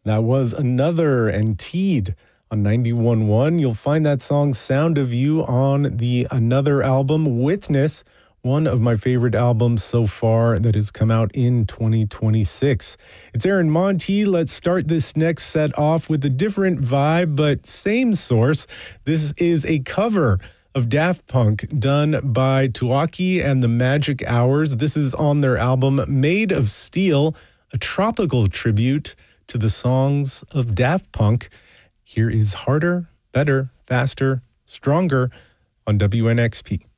That was Another and Teed on 91.1. You'll find that song Sound of You on the Another album, Witness, one of my favorite albums so far that has come out in 2026. It's Aaron Monti. Let's start this next set off with a different vibe, but same source. This is a cover of Daft Punk done by Tuaki and the Magic Hours. This is on their album Made of Steel, a tropical tribute to the songs of Daft Punk. Here is Harder, Better, Faster, Stronger on WNXP.